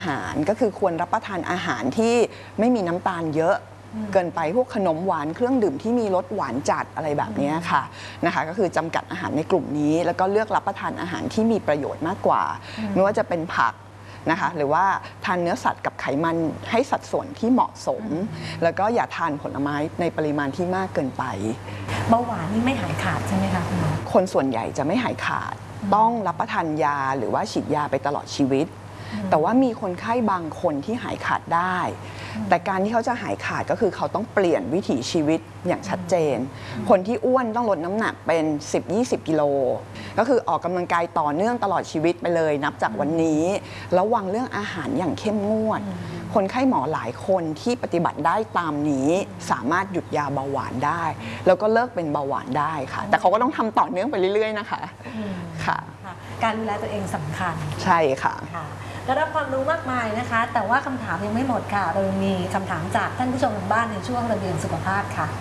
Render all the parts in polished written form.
อาหารก็คือควรรับประทานอาหารที่ไม่มีน้ำตาลเยอะเกินไปพวกขนมหวานเครื่องดื่มที่มีรสหวานจัดอะไรแบบนี้ค่ะนะคะก็คือจำกัดอาหารในกลุ่มนี้แล้วก็เลือกรับประทานอาหารที่มีประโยชน์มากกว่าไม่ว่าจะเป็นผักนะคะหรือว่าทานเนื้อสัตว์กับไขมันให้สัดส่วนที่เหมาะสมแล้วก็อย่าทานผลไม้ในปริมาณที่มากเกินไปเบาหวานนี่ไม่หายขาดใช่ไหมคะคุณหมอคนส่วนใหญ่จะไม่หายขาดต้องรับประทานยาหรือว่าฉีดยาไปตลอดชีวิตแต่ว่ามีคนไข้บางคนที่หายขาดได้แต่การที่เขาจะหายขาดก็คือเขาต้องเปลี่ยนวิถีชีวิตอย่างชัดเจนคนที่อ้วนต้องลดน้ำหนักเป็น 10-20 กิโลก็คือออกกำลังกายต่อเนื่องตลอดชีวิตไปเลยนับจากวันนี้ระวังเรื่องอาหารอย่างเข้มงวดคนไข้หมอหลายคนที่ปฏิบัติได้ตามนี้สามารถหยุดยาเบาหวานได้แล้วก็เลิกเป็นเบาหวานได้ค่ะแต่เขาก็ต้องทำต่อเนื่องไปเรื่อยๆนะคะค่ะการดูแลตัวเองสำคัญใช่ค่ะได้รับความรู้มากมายนะคะแต่ว่าคำถามยังไม่หมดค่ะเรามีคำถามจากท่านผู้ชมทางบ้านในช่วงระเบียงสุขภาพค่ะ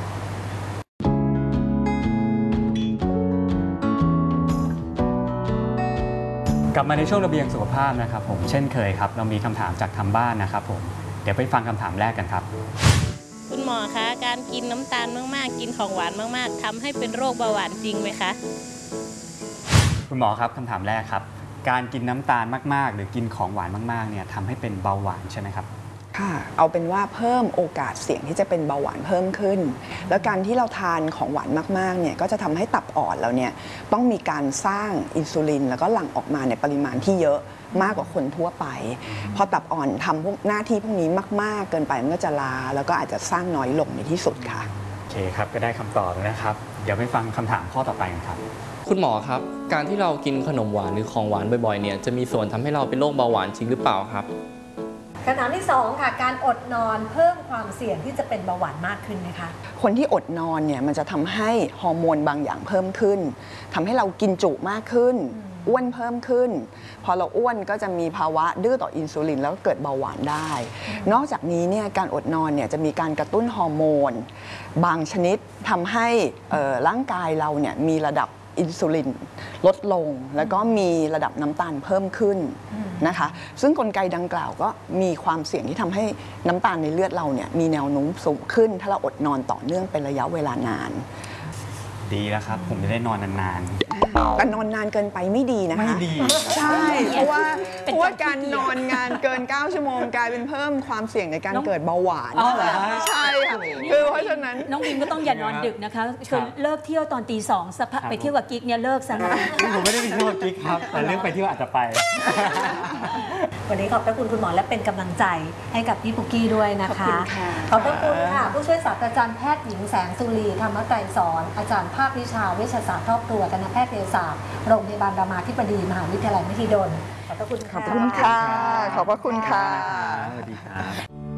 กลับมาในช่วงระเบียงสุขภาพนะครับผมเช่นเคยครับเรามีคำถามจากทางบ้านนะครับผมเดี๋ยวไปฟังคำถามแรกกันครับคุณหมอคะการกินน้ำตาลมากๆกินของหวานมากๆทำให้เป็นโรคเบาหวานจริงไหมคะคุณหมอครับคำถามแรกครับการกินน้ำตาลมากๆหรือกินของหวานมากๆเนี่ยทำให้เป็นเบาหวานใช่ไหมครับค่ะเอาเป็นว่าเพิ่มโอกาสเสี่ยงที่จะเป็นเบาหวานเพิ่มขึ้นแล้วการที่เราทานของหวานมากๆเนี่ยก็จะทำให้ตับอ่อนเราเนี่ยต้องมีการสร้างอินซูลินแล้วก็หลั่งออกมาในปริมาณที่เยอะมากกว่าคนทั่วไปพอตับอ่อนทำพวกหน้าที่พวกนี้มากๆเกินไปมันก็จะลาแล้วก็อาจจะสร้างน้อยลงในที่สุดค่ะโอเคครับก็ได้คำตอบนะครับเดี๋ยวไปฟังคำถามข้อต่อไปกันครับคุณหมอครับการที่เรากินขนมหวานหรือของหวานบ่อยๆเนี่ยจะมีส่วนทำให้เราเป็นโรคเบาหวานจริงหรือเปล่าครับคำถามที่2ค่ะการอดนอนเพิ่มความเสี่ยงที่จะเป็นเบาหวานมากขึ้นไหมคะคนที่อดนอนเนี่ยมันจะทำให้ฮอร์โมนบางอย่างเพิ่มขึ้นทำให้เรากินจุมากขึ้นอ้วนเพิ่มขึ้นพอเราอ้วนก็จะมีภาวะดื้อต่ออินซูลินแล้วก็เกิดเบาหวานได้นอกจากนี้เนี่ยการอดนอนเนี่ยจะมีการกระตุ้นฮอร์โมนบางชนิดทำให้ร่างกายเราเนี่ยมีระดับอินซูลินลดลงแล้วก็มีระดับน้ำตาลเพิ่มขึ้นนะคะซึ่งกลไกดังกล่าวก็มีความเสี่ยงที่ทำให้น้ำตาลในเลือดเราเนี่ยมีแนวโน้มสูงขึ้นถ้าเราอดนอนต่อเนื่องเป็นระยะเวลานานดีแล้วครับผมจะได้นอนนานๆแต่นอนนานเกินไปไม่ดีนะคะไม่ดีใช่เพราะว่าการนอนงานเกิน9ชั่วโมงกลายเป็นเพิ่มความเสี่ยงในการเกิดเบาหวานใช่ค่ะคือเพราะฉะนั้นน้องบิมก็ต้องอย่านอนดึกนะคะคือเลิกเที่ยวตอนตี 2สักพักไปเที่ยวกับกิ๊กเนี่ยเลิกซะนะผมไม่ได้ไปเที่ยวกับกิ๊กครับแต่เรื่องไปเที่ยวอาจจะไปวันนี้ขอบพระคุณคุณหมอและเป็นกำลังใจให้กับพี่ปุกกี้ด้วยนะคะขอบพระคุณค่ะผู้ช่วยศาสตราจารย์แพทย์หญิงแสงสุรีธรรมไกรสอนอาจารย์ภาควิชาเวชศาสตร์ครอบครัวคณะแพทยศาสตร์โรงพยาบาลรามาธิบดีมหาวิทยาลัยมหิดลขอบพระคุณค่ะขอบคุณค่ะขอบพระคุณค่ะสวัสดีครับ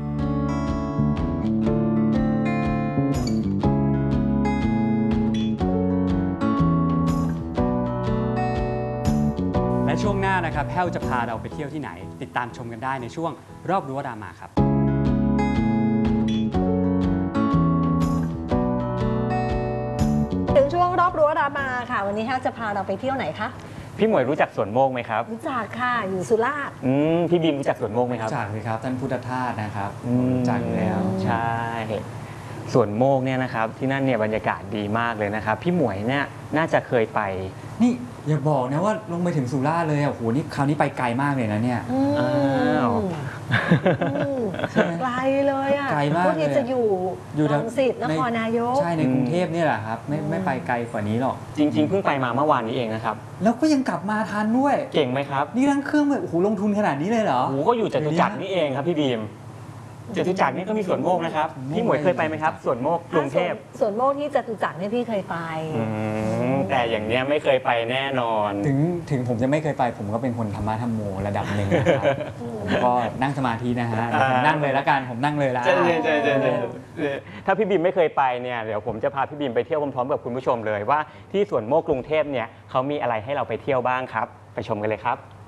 และช่วงหน้านะครับแห้วจะพาเราไปเที่ยวที่ไหนติดตามชมกันได้ในช่วงรอบรั้วรามาครับถึงช่วงรอบรั้วรามาค่ะวันนี้แห้วจะพาเราไปเที่ยวไหนคะพี่หมวยรู้จักสวนโมกไหมครับรู้จักค่ะอยู่สุราษฎร์พี่บีมรู้จักสวนโมกไหมครับรู้จักเลยครับท่านพุทธทาสนะครับรู้จักแล้วใช่สวนโมกเนี่ยนะครับที่นั่นเนี่ยบรรยากาศดีมากเลยนะครับพี่หมวยเนี่ยน่าจะเคยไปนี่อย่าบอกนะว่าลงไปถึงสุราษฎร์เลยอ่ะโหนี่คราวนี้ไปไกลมากเลยนะเนี่ยไกลเลยอ่ะไกลมากเลยจะอยู่รังสิตนครนายกใช่ในกรุงเทพนี่แหละครับไม่ไปไกลกว่านี้หรอกจริงๆเพิ่งไปมาเมื่อวานนี้เองนะครับแล้วก็ยังกลับมาทันด้วยเก่งไหมครับนี่ทั้งเครื่องแบบโอ้โหลงทุนขนาดนี้เลยเหรอโอ้โหก็อยู่จตุจักรนี่เองครับพี่บีมจตุจักรนี่ก็มีสวนโมกนะครับพี่หมวยเคยไปไหมครับสวนโมกกรุงเทพสวนโมกที่จตุจักรเนี่ยพี่เคยไปแต่อย่างเนี้ยไม่เคยไปแน่นอนถึงผมจะไม่เคยไปผมก็เป็นคนธรรมะธรรมโมระดับหนึ่งนะครับผมก็นั่งสมาธินะฮะผมนั่งเลยแล้วกันผมนั่งเลยแล้วถ้าพี่บีมไม่เคยไปเนี่ยเดี๋ยวผมจะพาพี่บีมไปเที่ยวพร้อมๆกับคุณผู้ชมเลยว่าที่สวนโมกกรุงเทพเนี่ยเขามีอะไรให้เราไปเที่ยวบ้างครับไปชมกันเลยครับ